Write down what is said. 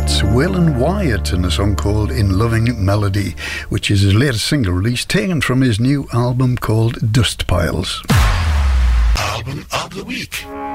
That's Waylon Wyatt in a song called In Loving Melody, which is his latest single release, taken from his new album called Dust Piles. Album of the Week.